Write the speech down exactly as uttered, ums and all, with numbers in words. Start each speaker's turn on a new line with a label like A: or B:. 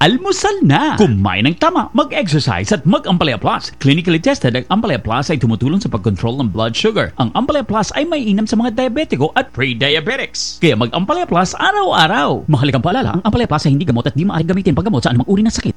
A: almusal na. Kumain ng tama, mag-exercise at mag-Ampalaya Plus. Clinically tested, ang Ampalaya Plus ay tumutulong sa pag-control ng blood sugar. Ang Ampalaya Plus ay may inam sa mga diabetiko at pre-diabetics. Kaya mag-Ampalaya Plus araw-araw. Mahalagang paalala, ang Ampalaya Plus ay hindi gamot at di maaaring gamitin paggamot sa anumang uri ng sakit.